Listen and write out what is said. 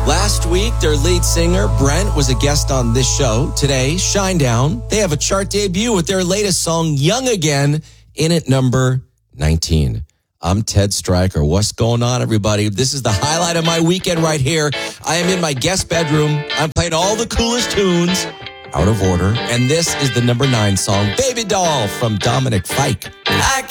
Last week, their lead singer, Brent, was a guest on this show. Today, Shinedown, they have a chart debut with their latest song, Young Again, in at number 19. I'm Ted Stryker. What's going on, everybody? This is the highlight of my weekend right here. I am in my guest bedroom. I'm playing all the coolest tunes out of order. And this is the number 9 song, Baby Doll, from Dominic Fike.